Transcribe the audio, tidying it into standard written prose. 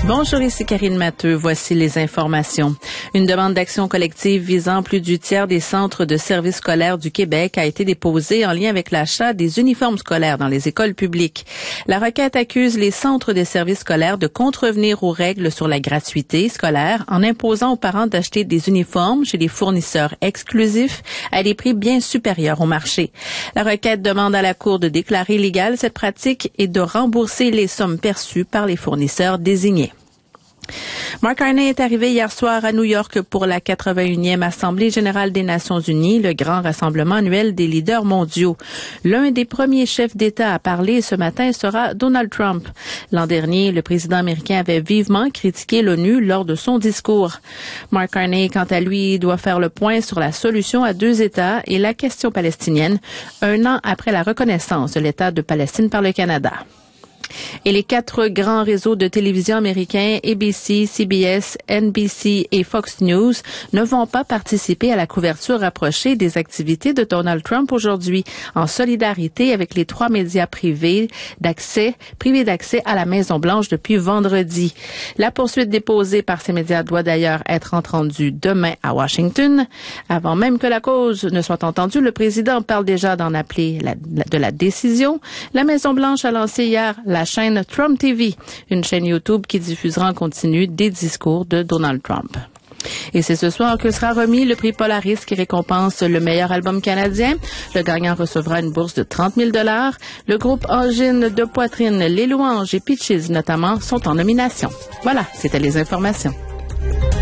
Bonjour, ici Karine Matteux. Voici les informations. Une demande d'action collective visant plus du tiers des centres de services scolaires du Québec a été déposée en lien avec l'achat des uniformes scolaires dans les écoles publiques. La requête accuse les centres de services scolaires de contrevenir aux règles sur la gratuité scolaire en imposant aux parents d'acheter des uniformes chez des fournisseurs exclusifs à des prix bien supérieurs au marché. La requête demande à la Cour de déclarer illégale cette pratique et de rembourser les sommes perçues par les fournisseurs désignés. Mark Carney est arrivé hier soir à New York pour la 81e Assemblée générale des Nations unies, le grand rassemblement annuel des leaders mondiaux. L'un des premiers chefs d'État à parler ce matin sera Donald Trump. L'an dernier, le président américain avait vivement critiqué l'ONU lors de son discours. Mark Carney, quant à lui, doit faire le point sur la solution à deux États et la question palestinienne, un an après la reconnaissance de l'État de Palestine par le Canada. Et les 4 grands réseaux de télévision américains, ABC, CBS, NBC et Fox News, ne vont pas participer à la couverture rapprochée des activités de Donald Trump aujourd'hui, en solidarité avec les 3 médias privés d'accès à la Maison-Blanche depuis vendredi. La poursuite déposée par ces médias doit d'ailleurs être entendue demain à Washington. Avant même que la cause ne soit entendue, le président parle déjà d'en appeler de la décision. La Maison-Blanche a lancé hier la chaîne Trump TV, une chaîne YouTube qui diffusera en continu des discours de Donald Trump. Et c'est ce soir que sera remis le prix Polaris qui récompense le meilleur album canadien. Le gagnant recevra une bourse de 30 000 $. Le groupe Angine de Poitrine, Les Louanges et Peaches notamment sont en nomination. Voilà, c'était les informations.